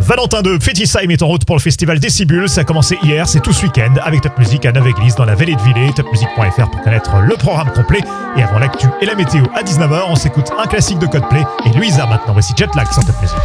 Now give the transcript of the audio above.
Valentin de Fetisheim est en route pour le festival Décibule. Ça a commencé hier, c'est tout ce week-end avec Top Music à Neuve-Église dans la vallée de Villers. Topmusic.fr pour connaître le programme complet. Et avant l'actu et la météo à 19h, on s'écoute un classique de Coldplay et Louisa maintenant. Voici Jetlag sur Top Music.